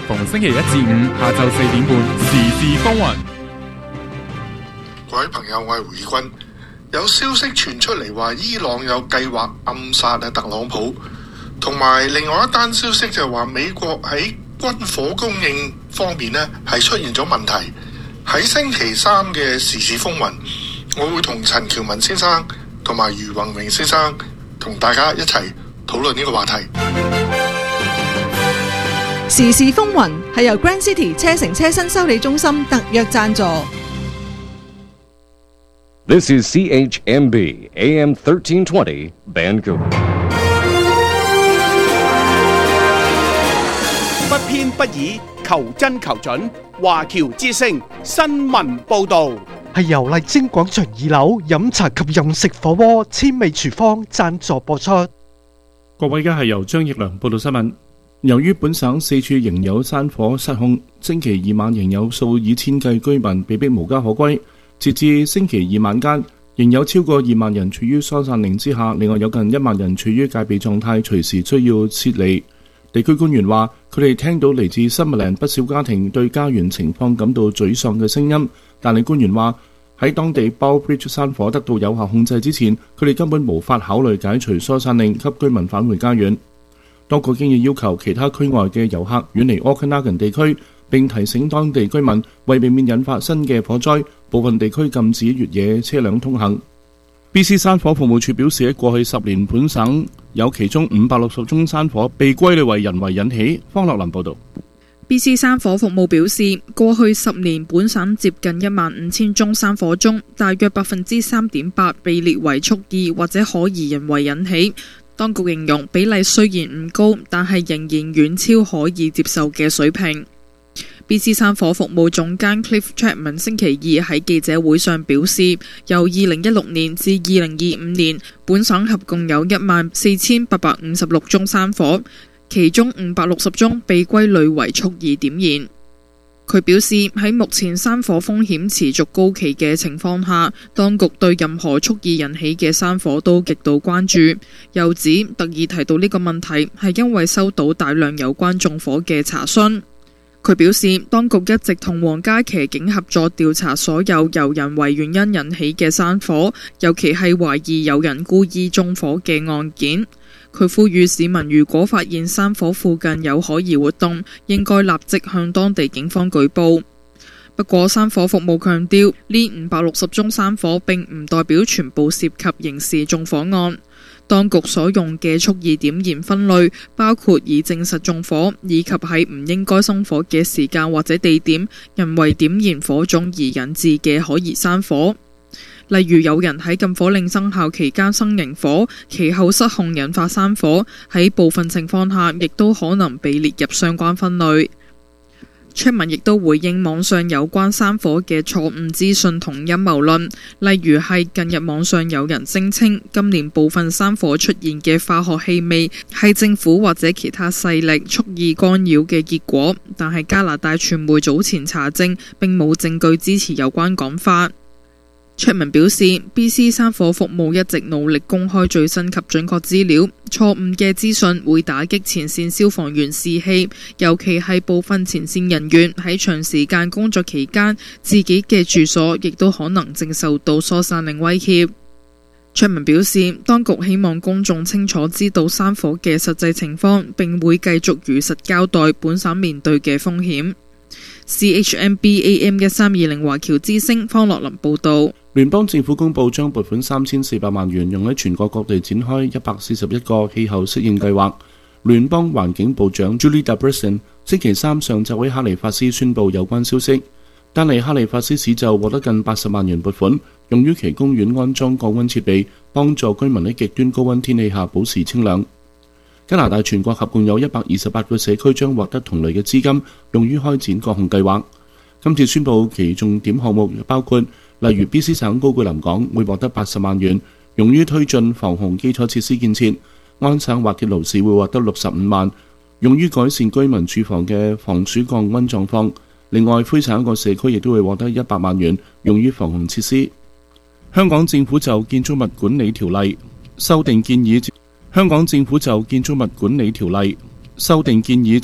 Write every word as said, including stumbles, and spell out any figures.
逢星期一至五下晝四點半，時事風雲。 各位朋友，我係胡義君。有消息傳出嚟話，伊朗有計劃暗殺啊特朗普，同埋另外一單消息就係話美國喺軍火供應方面呢係出現咗問題。喺星期三嘅時事風雲，我會同陳喬文先生同埋余宏榮先生同大家一齊討論呢個話題。 時事風雲係由 Grand City 車城車身修理中心特約贊助。 This is C H M B A M thirteen twenty Vancouver。 不偏不倚，求真求準。華僑之聲新聞報導係由麗晶廣場二樓飲茶及飲食火鍋千味廚房贊助播出。 各位，而家係由張奕良報道新聞。由於本省四處仍有山火失控，星期二晚仍有數以千計居民被迫無家可歸。截至星期二晚間，仍有超過二萬人處於疏散令之下，另外有近一萬人處於戒備狀態，隨時需要撤離。地區官員話，佢哋聽到嚟自Summerland不少家庭對家園情況感到沮喪嘅聲音，但係官員話喺當地 Bowbridge 山火得到有效控制之前，佢哋根本無法考慮解除疏散令，給居民返回家園。當局經已要求其他區外嘅遊客遠離 Okanagan 地區，並提醒當地居民為避免引發新嘅火災，部分地區禁止越野車輛通行。B C 山火服務處表示，喺過去十年，本省有其中五百六十宗山火被歸類為人為引起。方樂林報導。 B C 山火服務表示，過去十年本省接近一萬五千宗山火中，大約百分之三點八被列為蓄意或者可疑人為引起。當局形容比例雖然唔高，但係仍然遠超可以接受嘅水平。B C 山火服務總監 Cliff Chapman 星期二喺記者會上表示，由二零一六年至二零二五年，本省合共有一萬四千八百五十六宗山火，其中五百六十宗被歸類為蓄意點燃。佢表示，喺目前山火風險持續高企嘅情況下，當局對任何蓄意引起嘅山火都極度關注。又指特意提到呢個問題係因為收到大量有關縱火嘅查詢。佢表示，當局一直同皇家騎警合作調查所有由人為原因引起嘅山火，尤其係懷疑有人故意縱火嘅案件。佢呼籲市民如果發現山火附近有可疑活動，應該立即向當地警方舉報。不過山火服務強調，呢五百六十宗山火並唔代表全部涉及刑事縱火案。當局所用嘅蓄意點燃分類包括已證實縱火，以及喺唔應該生火嘅時間或者地點人為點燃火種而引致嘅可疑山火。例如有人喺禁火令生效期間生營火，其後失控引發山火，喺部分情況下亦都可能被列入相關分類。村民亦都回應網上有關山火嘅錯誤資訊同陰謀論，例如係近日網上有人聲稱今年部分山火出現嘅化學氣味係政府或者其他勢力蓄意干擾嘅結果，但係加拿大傳媒早前查證並冇證據支持有關講法。卓文表示 B C 山火服務一直努力公開最新及準確資料，錯誤嘅資訊會打擊前線消防員士氣，尤其係部分前線人員喺長時間工作期間，自己嘅住所亦都可能正受到疏散令威脅。卓文表示，當局希望公眾清楚知道山火嘅實際情況，並會繼續如實交代本省面對嘅風險。C H M B A M 一三二零華僑之聲方樂林報導。 聯邦政府公布將撥款三千四百萬元用喺全國各地展開一百四十一個氣候適應計劃。聯邦環境部長 Julie Dabberson 星期三上晝喺哈利法斯宣布有關消息。單係哈利法斯市就獲得近八十萬元撥款，用於其公園安裝降溫設備，幫助居民喺極端高溫天氣下保持清涼。加拿大全國合共有一百二十八個社區將獲得同類嘅資金，用於開展各項計劃。今次宣布其重點項目包括，例如 B C 省高句林港會獲得八十萬元，用於推進防洪基礎設施建設；安省滑鐵盧市會獲得六十五萬，用於改善居民住房嘅防暑降溫狀況。另外，魁省一個社區亦都會獲得一百萬元，用於防洪設施。香港政府就建築物管理條例修訂建議，香港政府就建築物管理條例修訂建議